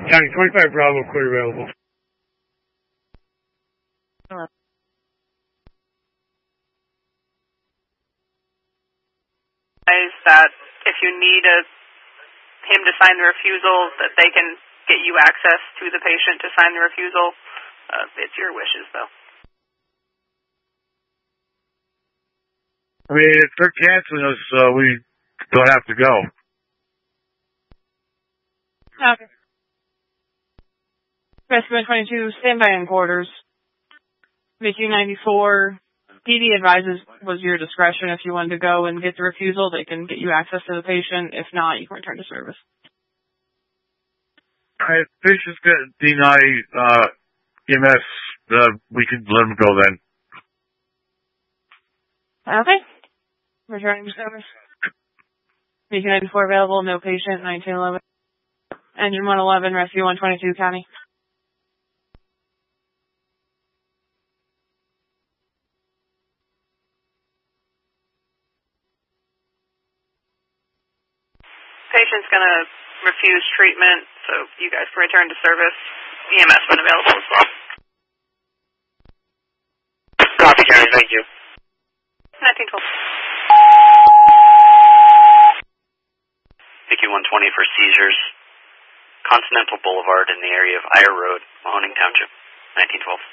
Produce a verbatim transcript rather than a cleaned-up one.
County twenty-five Bravo, clear available. Hello. That if you need a, him to sign the refusal, that they can get you access to the patient to sign the refusal. Uh, it's your wishes, though. I mean, if they're canceling us, uh, we don't have to go. Okay. Rescue twenty-two, standby in quarters. V Q ninety-four, P D advises was your discretion. If you wanted to go and get the refusal, they can get you access to the patient. If not, you can return to service. If patients get deny uh, E M S, uh, we can let them go then. Okay. Returning to service. V Q ninety-four available, no patient, nineteen eleven. Engine one eleven, rescue one twenty-two, county. Patient's going to refuse treatment, so you guys can return to service. E M S when available as well. Copy, County. Thank you. nineteen twelve. V Q one twenty for seizures. Continental Boulevard in the area of Ire Road, Mahoning Township. nineteen twelve.